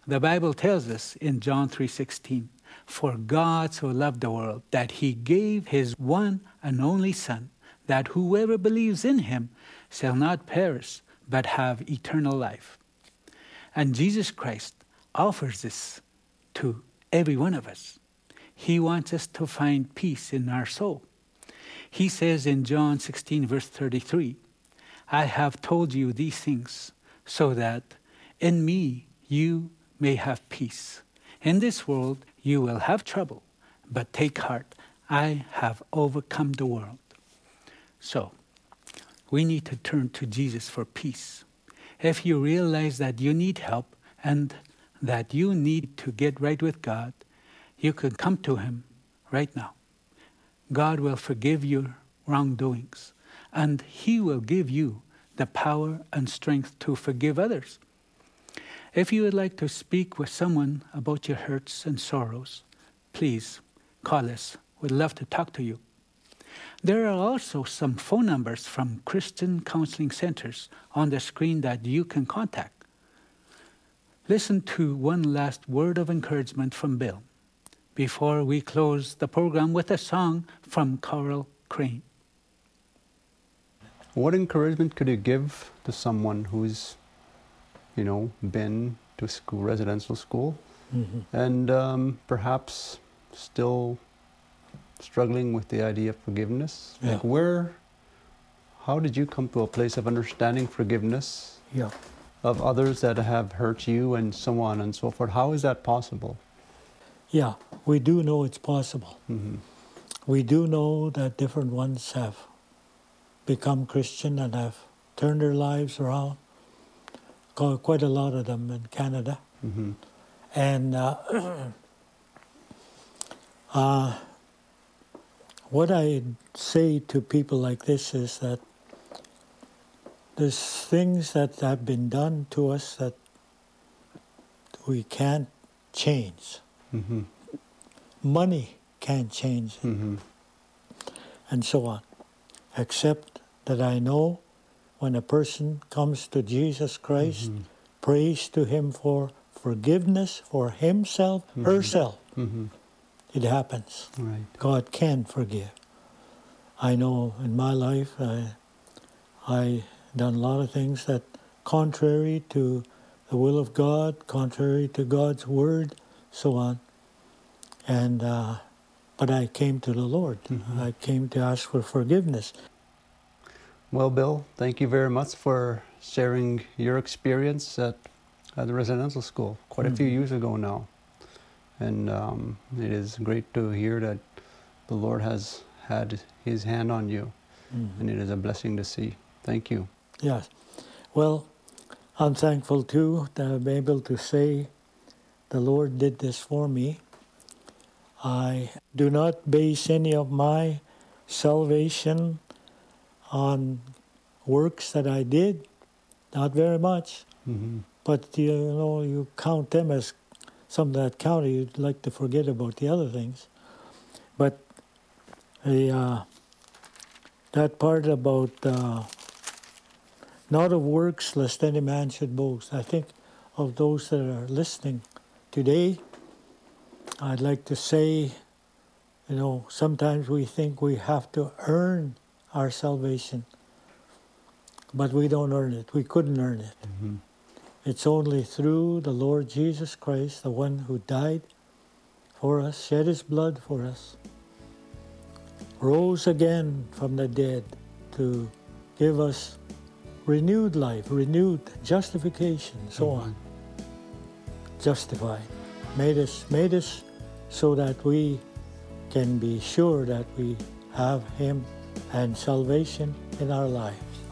The Bible tells us in John 3:16, "For God so loved the world that he gave his one and only Son, that whoever believes in him shall not perish, but have eternal life." And Jesus Christ offers this to every one of us. He wants us to find peace in our soul. He says in John 16, verse 33, "I have told you these things so that in me you may have peace. In this world you will have trouble, but take heart, I have overcome the world." So, we need to turn to Jesus for peace. If you realize that you need help and that you need to get right with God, you can come to him right now. God will forgive your wrongdoings, and he will give you the power and strength to forgive others. If you would like to speak with someone about your hurts and sorrows, please call us. We'd love to talk to you. There are also some phone numbers from Christian counseling centers on the screen that you can contact. Listen to one last word of encouragement from Bill before we close the program with a song from Carl Crane. What encouragement could you give to someone who's, been to school, residential school, and perhaps still struggling with the idea of forgiveness? Yeah. How did you come to a place of understanding forgiveness Yeah. of others that have hurt you and so on and so forth? How is that possible? Yeah, we do know it's possible. Mm-hmm. We do know that different ones have become Christian and have turned their lives around. Quite a lot of them in Canada. Mm-hmm. And what I say to people like this is that there's things that have been done to us that we can't change. Mm-hmm. Money can't change it, Mm-hmm. and so on. Except that I know when a person comes to Jesus Christ, prays to him for forgiveness for himself, herself, Mm-hmm. it happens. Right. God can forgive. I know in my life I done a lot of things that contrary to the will of God, contrary to God's word, so on. And but I came to the Lord. I came to ask for forgiveness. Well, Bill, thank you very much for sharing your experience at the residential school quite a few years ago now. And it is great to hear that the Lord has had his hand on you, and it is a blessing to see. Thank you. Yes. Well, I'm thankful too that I'm able to say the Lord did this for me. I do not base any of my salvation on works that I did, not very much. Mm-hmm. But you count them as something that count. You'd like to forget about the other things. But that part about not of works, lest any man should boast. I think of those that are listening today, I'd like to say, sometimes we think we have to earn our salvation, but we don't earn it. We couldn't earn it. Mm-hmm. It's only through the Lord Jesus Christ, the one who died for us, shed his blood for us, rose again from the dead to give us renewed life, renewed justification, so on. Justified. Made us so that we can be sure that we have him and salvation in our lives.